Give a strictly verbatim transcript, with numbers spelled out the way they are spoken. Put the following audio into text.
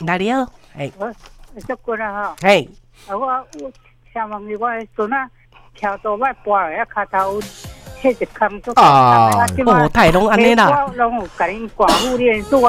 来了，哎， 我足骨啊吼， 哎， 啊我我想问你，我的孙啊，跳倒摆跋下骹头，迄一空做啊，哦，太拢安尼啦， 我拢有甲恁寡妇练，做我